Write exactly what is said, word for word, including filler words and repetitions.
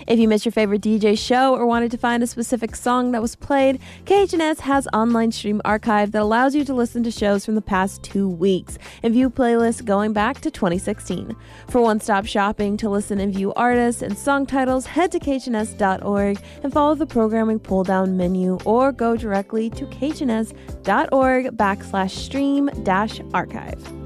If you missed your favorite D J show or wanted to find a specific song that was played, K H N S has online stream archive that allows you to listen to shows from the past two weeks and view playlists going back to twenty sixteen. For one-stop shopping to listen and view artists and song titles, head to K H N S dot org and follow the programming pull-down menu or go directly to K H N S dot org backslash stream dash archive.